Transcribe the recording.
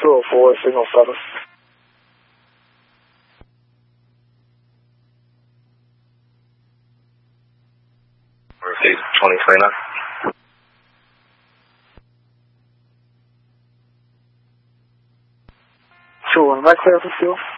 204, signal 7. Receive 2029. Sure, am I clear for fuel?